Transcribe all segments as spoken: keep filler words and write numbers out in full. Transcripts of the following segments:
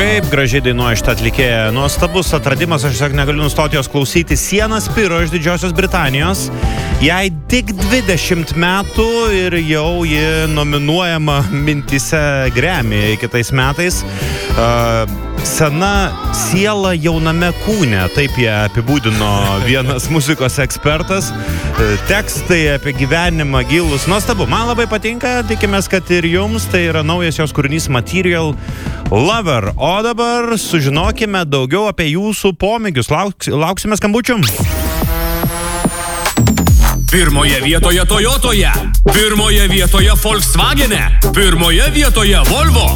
Kaip gražiai dainuoja šitą atlikėją. Nuostabus atradimas, aš tiesiog negaliu nustoti jos klausyti. Sienna Spiro iš Didžiosios Britanijos. Jai tik dvidešimt metų ir jau ji nominuojama mintyse Grammy kitais metais. Uh, sena siela jauname kūne, taip ją apibūdino vienas muzikos ekspertas. Tekstai apie gyvenimą gilus. Nuostabu, man labai patinka, tikimės, kad ir jums. Tai yra naujas jos kūrinys Material Lover. O dabar sužinokime daugiau apie jūsų pomėgius. Lauks, lauksime skambučių. Pirmoje vietoje Toyotoje, pirmoje vietoje Volkswagene, pirmoje vietoje Volvo.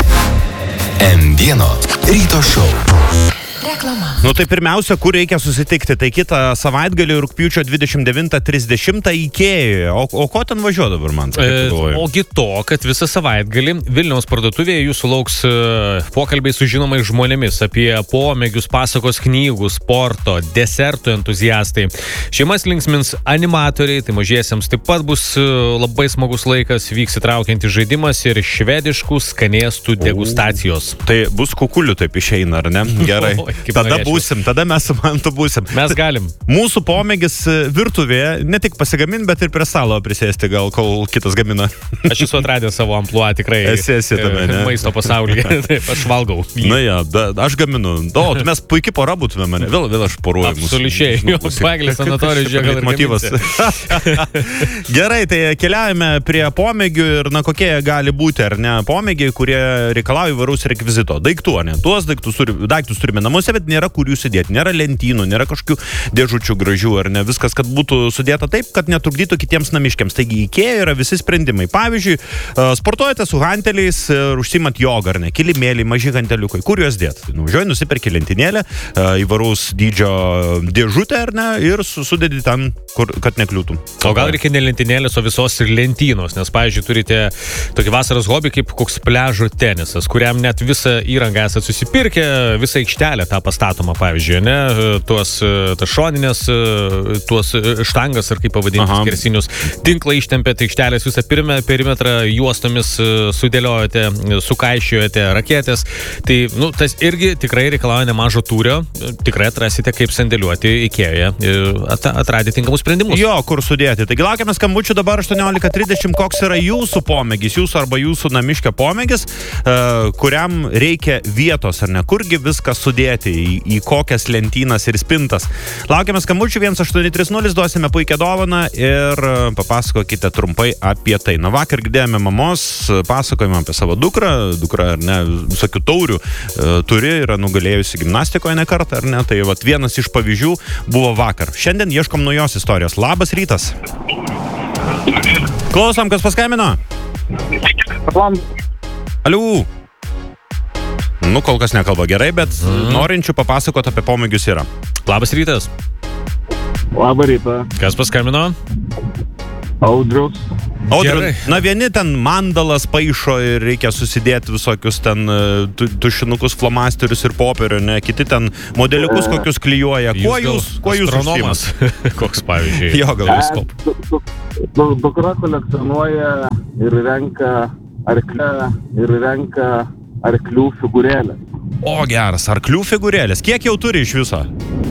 M vieno ryto šou. Reklama. Nu tai pirmiausia, kur reikia susitikti, tai kitą savaitgalį rugpjūčio dvidešimt devintą trisdešimtą Ikėjoje. O, o ko ten važiuoja dabar, man? E, ogi to, kad visą savaitgalį Vilniaus parduotuvėje jūsų lauks e, pokalbiai su žinomais žmonėmis apie pomėgius, pasakos knygų, sporto, desertų entuziastai. Šeimas linksmins animatoriai, tai mažiesiems taip pat bus e, labai smagus laikas, vyks įtraukiantis žaidimas ir švediškų skanėstų degustacijos. Tai bus kukulių taip išeina, ar ne? Gerai. Kaip tada norėčiau. būsim, tada mes su mantu būsim. Mes galim. Mūsų pomėgis virtuvėje ne tik pasigaminti, bet ir prie stalo prisėsti, gal kol kitas gamina. Aš esu atradęs savo amplua tikrai. Esi, esi tame, ne? Maisto pasaulyje. Taip, aš valgau. Na ja, da, aš gaminu. O, tu mes puikiai pora būtume mane. Vėl, vėl aš poruoju. Absoliučiai. Jo, Paglės sanatorijos žiūrė, gal ir motyvas. Gerai, tai keliaujame prie pomėgių ir na kokie gali būti, ar ne, pomėgiai, kurie reikalauja įvairaus rekvizito. Daiktų, ne? Tuos daiktus, turi, daiktus turime namuose, bet nėra kur jų sudėti. Nėra lentynų, nėra kažkokių dėžučių gražių, ar ne? Viskas, kad būtų sudėta taip, kad netrukdytų kitiems namiškiams. Taigi Ikėja yra visi sprendimai. Pavyzdžiui, sportuojate su hanteliais ir užsiimat jogą, ar ne? Kilimėliai, maži hanteliukai. Kur juos dėti? Nuvažiuoji, nusiperki lentynėlę, įvaraus dydžio dėžutę, ar ne? Ir sudedi ten, kur, kad nekliūtų. O gal reikia ne lentynėlės, o visos ir lentynos, nes, pavyzdžiui, turite tokį vasaros hobį kaip koks pliažo tenisas, kuriam net visą įrangą esate susipirkę, visą aikštelę tą pastatoma, pavyzdžiui, ne, tuos, tas šoninės, tuos štangas, ar kaip pavadinti, skersinius, tinklą ištempėte, aikštelės visą perimetrą juostomis sudėliojate, sukaišiojate raketės, tai, nu, tas irgi tikrai reikalauja nemažo tūrio, tikrai atrasite, kaip sandėliuoti Ikėjoje, atradę tinkamus sprendimus. Jo, kur sudėti. Taigi laukiame skambučių dabar aštuoniolika trisdešimt, koks yra jūsų pomėgis, jūsų arba jūsų namiškio pomėgis, kuriam reikia vietos, ar ne, kurgi viską sudėti, į, į kokias lentynas ir spintas. Laukiame skambučių vienas aštuoni trys nulis, duosime puikią dovaną ir papasakokite trumpai apie tai. Na, vakar girdėjome mamos pasakojimą apie savo dukrą, dukra, ar ne, visokių taurių e, turi, yra nugalėjusi gimnastikoje ne kartą, ar ne, tai vat vienas iš pavyzdžių buvo vakar. Šiandien ieškom naujos istorijos. Labas rytas. Klausom, kas paskambino? Aliu. Nu, kol kas nekalba gerai, bet mm. norinčių papasakoti apie pomėgius yra. Labas rytas. Labą rytą. Kas paskambino? Audrius. Audrius. Na, vieni ten mandalas paišo ir reikia susidėti visokius ten tu, tušinukus, flomasterius ir popierių, ne? Kiti ten modeliukus kokius klijuoja. Kuo jūs, kuo jūs astronomas? Koks pavyzdžiui? Jo, gal visko. Dukra kolekcionuoja ir renka arklę ir renka arklių figūrėlės. O, geras, arklių figūrėlės. Kiek jau turi iš viso?